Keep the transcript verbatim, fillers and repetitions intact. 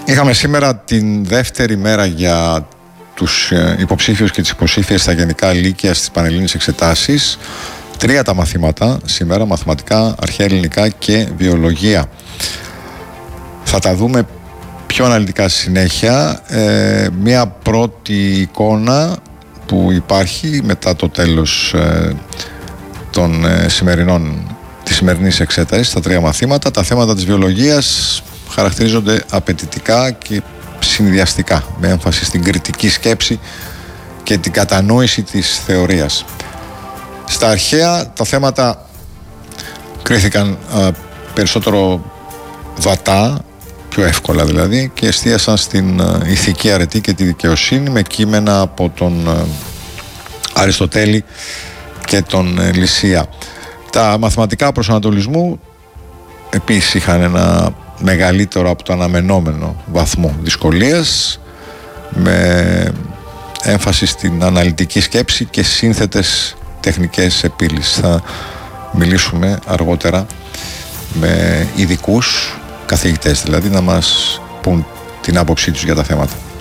Είχαμε σήμερα την δεύτερη μέρα για τους υποψήφιους και τις υποψήφιες στα γενικά λύκεια στις πανελλήνιες εξετάσεις. Τρία τα μαθήματα σήμερα, μαθηματικά, αρχαία ελληνικά και βιολογία. Θα τα δούμε πιο αναλυτικά στη συνέχεια. Ε, μία πρώτη εικόνα που υπάρχει μετά το τέλος ε, των ε, σημερινών, της σημερινής εξέτασης, τα τρία μαθήματα. Τα θέματα της βιολογίας χαρακτηρίζονται απαιτητικά και συνδυαστικά, με έμφαση στην κριτική σκέψη και την κατανόηση της θεωρίας. Στα αρχαία τα θέματα κρίθηκαν α, περισσότερο βατά, πιο εύκολα δηλαδή, και εστίασαν στην α, ηθική αρετή και τη δικαιοσύνη, με κείμενα από τον α, Αριστοτέλη και τον ε, Λυσία. Τα μαθηματικά προσανατολισμού επίσης είχαν ένα μεγαλύτερο από το αναμενόμενο βαθμό δυσκολίας, με έμφαση στην αναλυτική σκέψη και σύνθετες τεχνικές επίλυσης. Θα μιλήσουμε αργότερα με ειδικούς καθηγητές, δηλαδή να μας πούν την άποψή τους για τα θέματα.